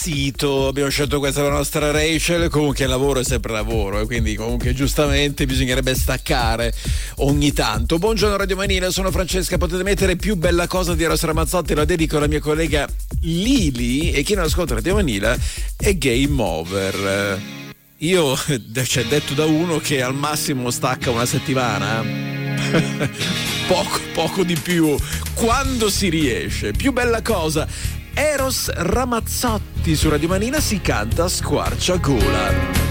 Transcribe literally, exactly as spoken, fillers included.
impazzito, abbiamo scelto questa per la nostra Rachel. Comunque il lavoro è sempre lavoro e quindi comunque giustamente bisognerebbe staccare ogni tanto. Buongiorno Radio Manila, sono Francesca, potete mettere Più bella cosa di Eros Ramazzotti, lo dedico alla mia collega Lili e chi non ascolta Radio Manila è Game Over. Io, cioè, detto da uno che al massimo stacca una settimana, poco, poco di più, quando si riesce. Più bella cosa, Eros Ramazzotti su Radio Manila, si canta a squarciagola.